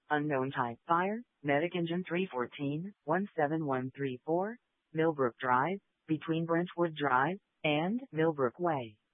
Unknown type fire, Medic engine 314, 17134, Millbrook Drive, between Brentwood Drive and Millbrook Way.